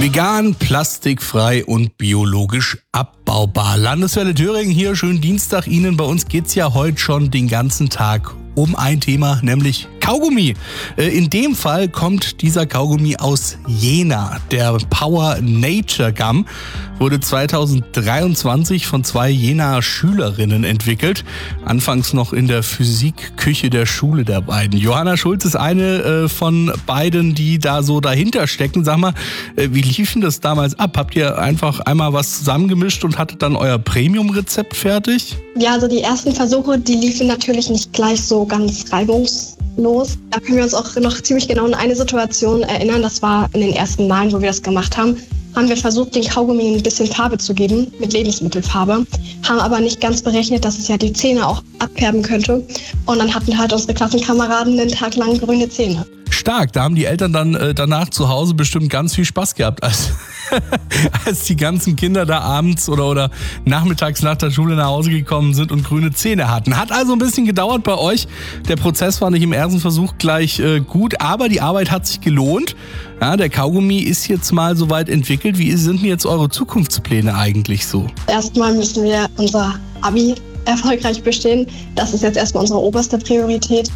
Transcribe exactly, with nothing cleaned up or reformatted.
Vegan, plastikfrei und biologisch abbaubar. Landeswelle Thüringen hier, schönen Dienstag Ihnen. Bei uns geht's ja heute schon den ganzen Tag um ein Thema, nämlich Kaugummi. In dem Fall kommt dieser Kaugummi aus Jena. Der Power Nature Gum wurde zweitausenddreiundzwanzig von zwei Jenaer Schülerinnen entwickelt. Anfangs noch in der Physikküche der Schule der beiden. Johanna Schulz ist eine von beiden, die da so dahinter stecken. Sag mal, wie lief denn das damals ab? Habt ihr einfach einmal was zusammengemischt und hattet dann euer Premium-Rezept fertig? Ja, also die ersten Versuche, die liefen natürlich nicht gleich so ganz reibungslos. Da können wir uns auch noch ziemlich genau an eine Situation erinnern. Das war in den ersten Malen, wo wir das gemacht haben. Haben wir versucht, den Kaugummi ein bisschen Farbe zu geben, mit Lebensmittelfarbe. Haben aber nicht ganz berechnet, dass es ja die Zähne auch abfärben könnte. Und dann hatten halt unsere Klassenkameraden den Tag lang grüne Zähne. Stark, da haben die Eltern dann äh, danach zu Hause bestimmt ganz viel Spaß gehabt, als, als die ganzen Kinder da abends oder, oder nachmittags nach der Schule nach Hause gekommen sind und grüne Zähne hatten. Hat also ein bisschen gedauert bei euch. Der Prozess war nicht im ersten Versuch gleich äh, gut, aber die Arbeit hat sich gelohnt. Ja, der Kaugummi ist jetzt mal soweit entwickelt. Wie sind denn jetzt eure Zukunftspläne eigentlich so? Erstmal müssen wir unser Abi erfolgreich bestehen. Das ist jetzt erstmal unsere oberste Priorität.